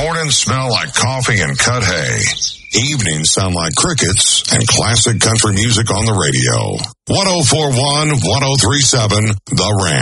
Mornings smell like coffee and cut hay. Evenings sound like crickets and classic country music on the radio. 104.1, 103.7, The Ranch.